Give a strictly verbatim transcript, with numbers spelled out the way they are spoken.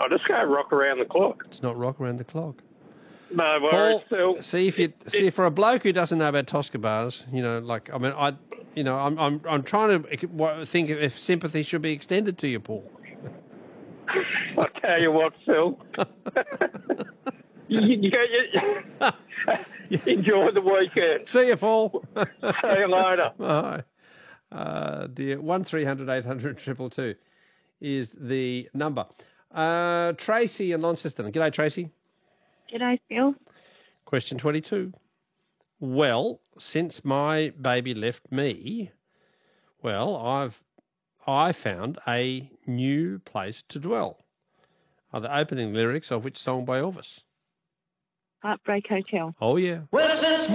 I'll just go rock around the clock. It's not rock around the clock. No worries, Paul, Phil. see if you see for a bloke who doesn't know about Tosca bars, you know, like I mean, I, you know, I'm I'm I'm trying to think if sympathy should be extended to you, Paul. I'll tell you what, Phil. you, you, go, you, enjoy the weekend. See you, Paul. See you later. Bye. Uh, dear, one three hundred eight hundred triple two is the number. Uh, Tracy in Launceston. G'day, Tracy. G'day, Phil. Question twenty-two. Well, since my baby left me, well, I've I found a new place to dwell. Are the opening lyrics of which song by Elvis? Heartbreak Hotel. Oh, yeah. Well, since